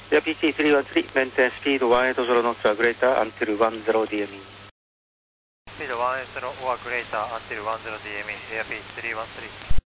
Air PT313, maintain speed 18 knots or greater until 10 DME. Speed 18 or greater until 10 DME, Air PT313.